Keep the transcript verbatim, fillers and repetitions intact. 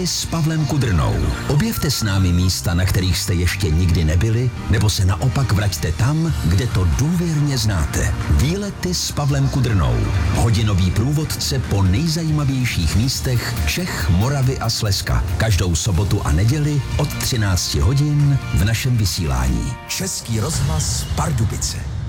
Výlety s Pavlem Kudrnou. Objevte s námi místa, na kterých jste ještě nikdy nebyli, nebo se naopak vraťte tam, kde to důvěrně znáte. Výlety s Pavlem Kudrnou. Hodinový průvodce po nejzajímavějších místech Čech, Moravy a Slezska. Každou sobotu a neděli od třinácti hodin v našem vysílání. Český rozhlas Pardubice.